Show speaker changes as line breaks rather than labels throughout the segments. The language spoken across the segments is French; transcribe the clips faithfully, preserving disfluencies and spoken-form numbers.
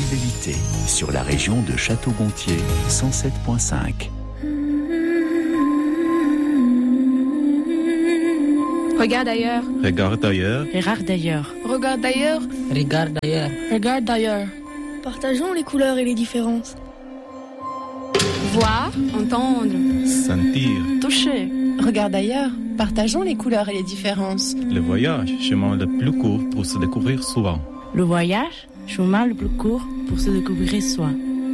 fidélité sur la région de Château-Gontier cent sept virgule cinq.
Regarde ailleurs.
Regarde ailleurs.
Regarde d'ailleurs.
Regarde d'ailleurs.
Regarde d'ailleurs.
Regarde d'ailleurs.
Partageons les couleurs et les différences.
Voir, entendre,
Sentir.
Toucher. Regarde d'ailleurs. Partageons les couleurs et les différences.
Le voyage, chemin le plus court pour se découvrir soi.
Le voyage, chemin le plus court pour se découvrir soi.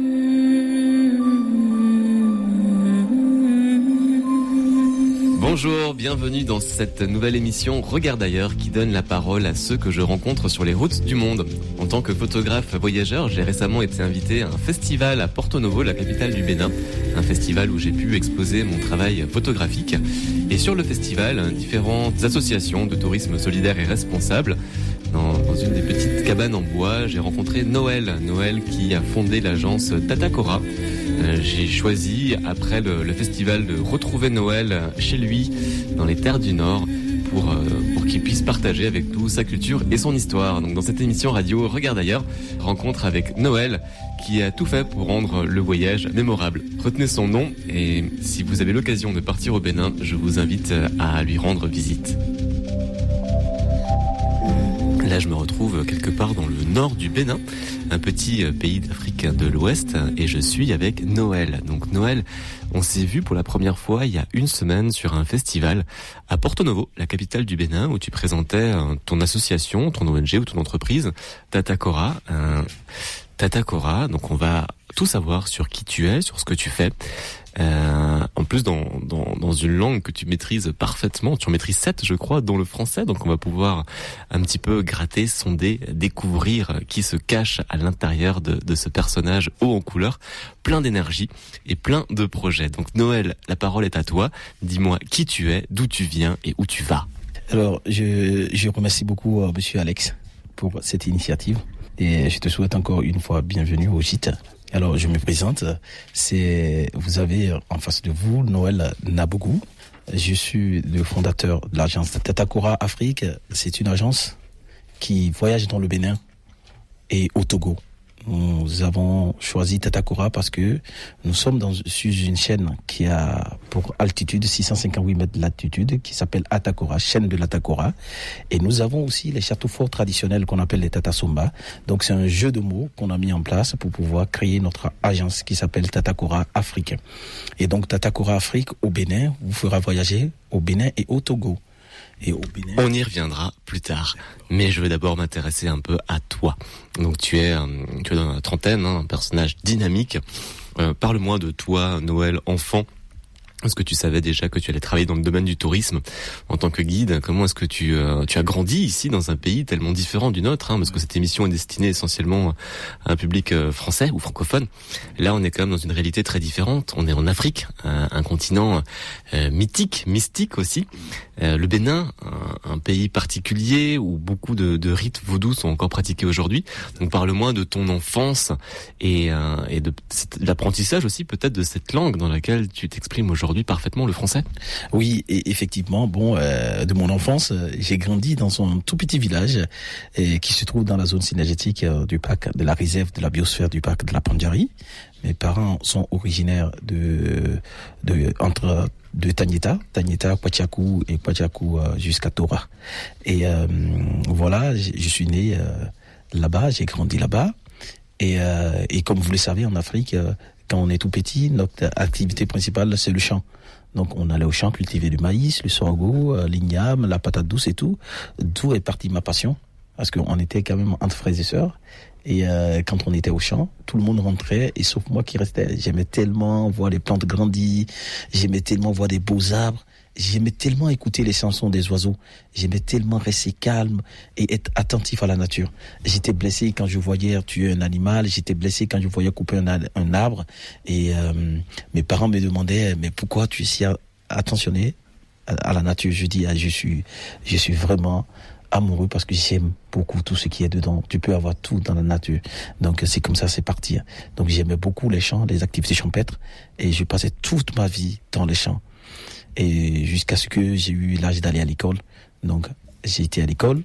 Bonjour, bienvenue dans cette nouvelle émission Regarde ailleurs qui donne la parole à ceux que je rencontre sur les routes du monde. En tant que photographe voyageur, j'ai récemment été invité à un festival à Porto Novo, la capitale du Bénin. Un festival où j'ai pu exposer mon travail photographique. Et sur le festival, différentes associations de tourisme solidaire et responsable. Dans, dans une des petites cabanes en bois, j'ai rencontré Noël. Noël qui a fondé l'agence Tatakora. Euh, j'ai choisi, après le, le festival, de retrouver Noël chez lui, dans les terres du Nord, pour, euh, pour qu'il puisse partager avec nous sa culture et son histoire. Donc dans cette émission radio Regarde ailleurs, rencontre avec Noël, qui a tout fait pour rendre le voyage mémorable. Retenez son nom et si vous avez l'occasion de partir au Bénin, je vous invite à lui rendre visite. Là, je me retrouve quelque part dans le nord du Bénin, un petit pays d'Afrique de l'Ouest, et je suis avec Noël. Donc Noël, on s'est vu pour la première fois il y a une semaine sur un festival à Porto Novo, la capitale du Bénin, où tu présentais ton association, ton O N G ou ton entreprise, Tatakora. Un... Tatakora, donc on va tout savoir sur qui tu es, sur ce que tu fais. Euh, en plus dans, dans, dans une langue que tu maîtrises parfaitement, tu en maîtrises sept je crois, dont le français, donc on va pouvoir un petit peu gratter, sonder, découvrir qui se cache à l'intérieur de, de ce personnage haut en couleur, plein d'énergie et plein de projets. Donc Noël, la parole est à toi, dis-moi qui tu es, d'où tu viens et où tu vas.
Alors je, je remercie beaucoup euh, monsieur Alex pour cette initiative et je te souhaite encore une fois bienvenue au gîte. Alors, je me présente, c'est, vous avez en face de vous Noël Nabogou. Je suis le fondateur de l'agence Tatakora Afrique. C'est une agence qui voyage dans le Bénin et au Togo. Nous avons choisi Tatakora parce que nous sommes dans, sur une chaîne qui a pour altitude six cent cinquante-huit mètres de latitude, qui s'appelle Atakora, chaîne de l'Atakora. Et nous avons aussi les châteaux forts traditionnels qu'on appelle les Tatasumba. Donc c'est un jeu de mots qu'on a mis en place pour pouvoir créer notre agence qui s'appelle Tatakora Afrique. Et donc Tatakora Afrique au Bénin vous fera voyager au Bénin et au Togo. Et au Bénin.
On y reviendra plus tard, mais je veux d'abord m'intéresser un peu à toi. Donc tu es, tu es dans la trentaine, hein, un personnage dynamique. Euh, parle-moi de toi, Noël, enfant. Est-ce que tu savais déjà que tu allais travailler dans le domaine du tourisme en tant que guide? Comment est-ce que tu euh, tu as grandi ici dans un pays tellement différent du nôtre, hein, parce que cette émission est destinée essentiellement à un public euh, français ou francophone. Là, on est quand même dans une réalité très différente. On est en Afrique, un, un continent euh, mythique, mystique aussi. Euh, le Bénin, un, un pays particulier où beaucoup de, de rites vaudous sont encore pratiqués aujourd'hui. Donc, parle-moi de ton enfance et, euh, et de, de l'apprentissage aussi peut-être de cette langue dans laquelle tu t'exprimes aujourd'hui parfaitement, le français.
Oui, et effectivement, bon, euh, de mon enfance, j'ai grandi dans un tout petit village euh, qui se trouve dans la zone synergétique euh, du parc, de la réserve de la biosphère du parc de la Pandjari. Mes parents sont originaires de, de entre de Tanyeta, Tanyeta, Pachakou et Pachakou euh, jusqu'à Tora. Et euh, voilà, je, je suis né euh, là-bas, j'ai grandi là-bas. Et, euh, et comme vous le savez, en Afrique, euh, quand on est tout petit, notre activité principale, c'est le champ. Donc, on allait au champ cultiver du maïs, le sorgho, euh, l'igname, la patate douce et tout. D'où est partie ma passion. Parce qu'on était quand même entre frères et sœurs. Et euh, quand on était au champ, tout le monde rentrait, et sauf moi qui restais. J'aimais tellement voir les plantes grandir, j'aimais tellement voir des beaux arbres, j'aimais tellement écouter les chansons des oiseaux, j'aimais tellement rester calme et être attentif à la nature. J'étais blessé quand je voyais tuer un animal, j'étais blessé quand je voyais couper un, un arbre, et euh, mes parents me demandaient, mais pourquoi tu es si attentionné à, à la nature? Je dis, ah, je suis, je suis vraiment amoureux parce que j'aime beaucoup tout ce qui est dedans. Tu peux avoir tout dans la nature. Donc c'est comme ça, c'est parti. Donc j'aimais beaucoup les champs, les activités champêtres, et je passais toute ma vie dans les champs. Et jusqu'à ce que j'ai eu l'âge d'aller à l'école. Donc j'ai été à l'école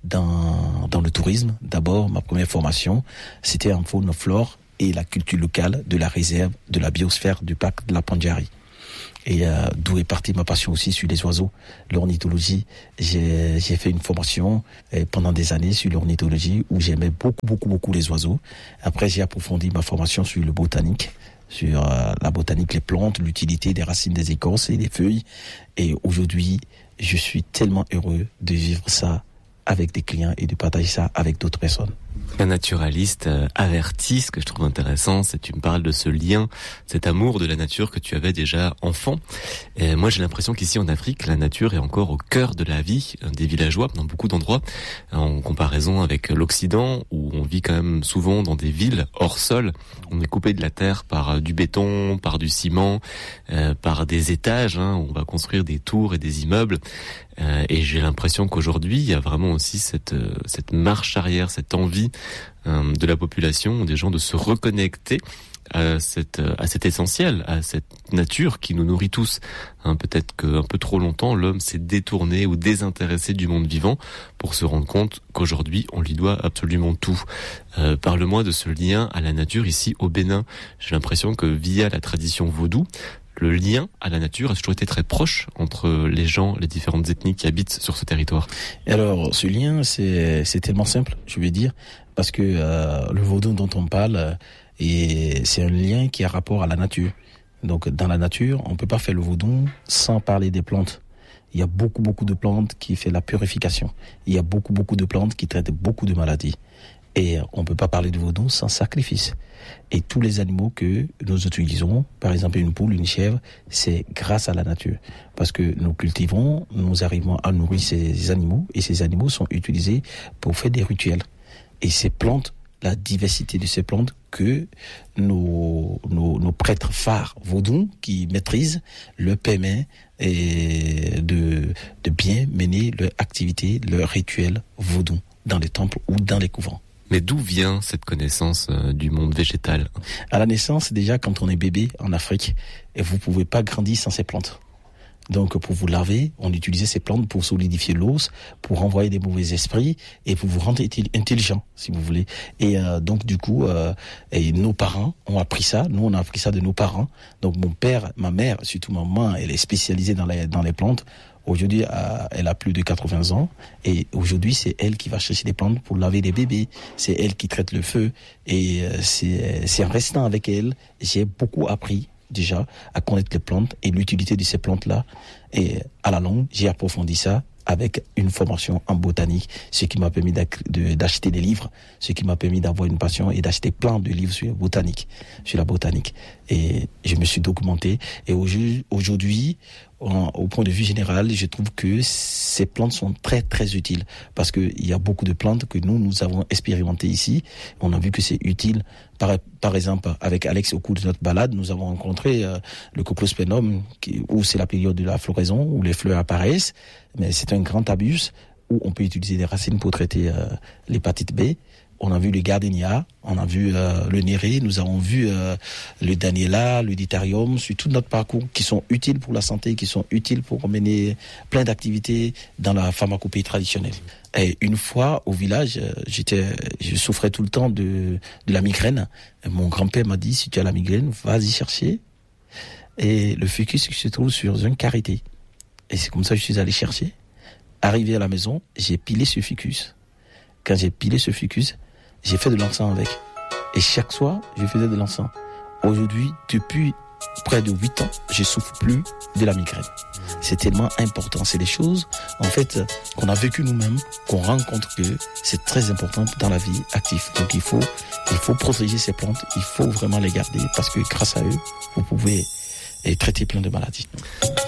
dans dans le tourisme. D'abord, ma première formation, c'était en faune, flore et la culture locale de la réserve de la biosphère du parc de la Pandjari. Et euh, d'où est partie ma passion aussi sur les oiseaux, l'ornithologie. J'ai, j'ai fait une formation euh, pendant des années sur l'ornithologie où j'aimais beaucoup, beaucoup, beaucoup les oiseaux. Après, j'ai approfondi ma formation sur le botanique, sur euh, la botanique, les plantes, l'utilité des racines, des écorces et des feuilles. Et aujourd'hui, je suis tellement heureux de vivre ça avec des clients et de partager ça avec d'autres personnes.
Un naturaliste euh, averti, ce que je trouve intéressant, c'est que tu me parles de ce lien, cet amour de la nature que tu avais déjà enfant. Et moi, j'ai l'impression qu'ici en Afrique, la nature est encore au cœur de la vie des villageois, dans beaucoup d'endroits, en comparaison avec l'Occident, où on vit quand même souvent dans des villes hors sol. On est coupé de la terre par du béton, par du ciment, euh, par des étages, hein, où on va construire des tours et des immeubles. Euh, et j'ai l'impression qu'aujourd'hui, il y a vraiment aussi cette, euh, cette marche arrière, cette envie euh, de la population, des gens de se reconnecter à, cette, à cet essentiel, à cette nature qui nous nourrit tous. Hein, peut-être qu'un peu trop longtemps, l'homme s'est détourné ou désintéressé du monde vivant pour se rendre compte qu'aujourd'hui, on lui doit absolument tout. Euh, parle-moi de ce lien à la nature ici au Bénin. J'ai l'impression que via la tradition vaudou, le lien à la nature a toujours été très proche entre les gens, les différentes ethnies qui habitent sur ce territoire.
Et alors, ce lien, c'est, c'est tellement simple, je vais dire, parce que euh, le vaudou dont on parle, et c'est un lien qui a rapport à la nature. Donc, dans la nature, on peut pas faire le vaudou sans parler des plantes. Il y a beaucoup, beaucoup de plantes qui font la purification. Il y a beaucoup, beaucoup de plantes qui traitent beaucoup de maladies. Et on peut pas parler de vaudou sans sacrifice. Et tous les animaux que nous utilisons, par exemple une poule, une chèvre, c'est grâce à la nature. Parce que nous cultivons, nous arrivons à nourrir ces animaux, et ces animaux sont utilisés pour faire des rituels. Et ces plantes, la diversité de ces plantes que nos, nos, nos prêtres phares vaudous qui maîtrisent leur permet et de, de bien mener leur activité, leur rituel vaudou dans les temples ou dans les couvents.
Mais d'où vient cette connaissance euh, du monde végétal ?
À la naissance, déjà, quand on est bébé en Afrique, vous pouvez pas grandir sans ces plantes. Donc, pour vous laver, on utilisait ces plantes pour solidifier l'os, pour renvoyer des mauvais esprits et pour vous rendre intelligent, si vous voulez. Et euh, donc, du coup, euh, et nos parents ont appris ça. Nous, on a appris ça de nos parents. Donc, mon père, ma mère, surtout ma maman, elle est spécialisée dans les dans les plantes. Aujourd'hui, elle a plus de quatre-vingts ans et aujourd'hui, c'est elle qui va chercher des plantes pour laver les bébés. C'est elle qui traite le feu et c'est, c'est en restant avec elle, j'ai beaucoup appris déjà à connaître les plantes et l'utilité de ces plantes-là. Et à la longue, j'ai approfondi ça avec une formation en botanique, ce qui m'a permis d'acheter des livres, ce qui m'a permis d'avoir une passion et d'acheter plein de livres sur botanique, sur la botanique. Et je me suis documenté. Et aujourd'hui, au point de vue général, je trouve que ces plantes sont très très utiles parce que il y a beaucoup de plantes que nous nous avons expérimentées ici. On a vu que c'est utile. Par par exemple, avec Alex au cours de notre balade, nous avons rencontré euh, le Coplospenum, qui, où c'est la période de la floraison où les fleurs apparaissent. Mais c'est un grand abus où on peut utiliser des racines pour traiter euh, l'hépatite B. On a vu le gardénia, on a vu euh, le néré, nous avons vu euh, le daniela, le ditarium, sur tout notre parcours, qui sont utiles pour la santé, qui sont utiles pour mener plein d'activités dans la pharmacopée traditionnelle. Et une fois au village, j'étais, je souffrais tout le temps de, de la migraine. Et mon grand-père m'a dit, si tu as la migraine, vas-y chercher. Et le fucus se trouve sur un karité. Et c'est comme ça que je suis allé chercher. Arrivé à la maison, j'ai pilé ce fucus. Quand j'ai pilé ce fucus, j'ai fait de l'encens avec. Et chaque soir, je faisais de l'encens. Aujourd'hui, depuis près de huit ans, je souffre plus de la migraine. C'est tellement important. C'est des choses, en fait, qu'on a vécues nous-mêmes, qu'on rencontre que c'est très important dans la vie active. Donc il faut, il faut protéger ces plantes. Il faut vraiment les garder parce que grâce à eux, vous pouvez traiter plein de maladies.